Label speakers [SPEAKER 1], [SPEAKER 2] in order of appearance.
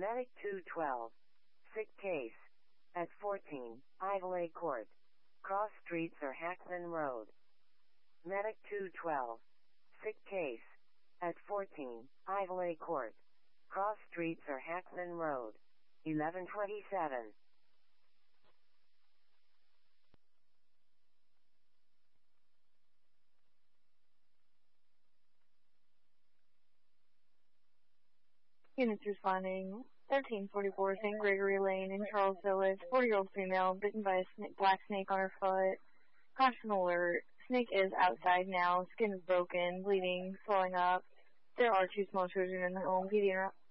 [SPEAKER 1] Medic 212. Sick case. At 14, Idelay Court. Cross Streets or Hackman Road. Medic 212. Sick case. At 14, Idelay Court. Cross Streets or Hackman Road. 1127.
[SPEAKER 2] Units responding. 1344 St. Gregory Lane in Charles Village. 40-year-old female bitten by a black snake on her foot. Caution alert. Snake is outside now. Skin is broken, bleeding, swelling up. There are 2 small children in the home.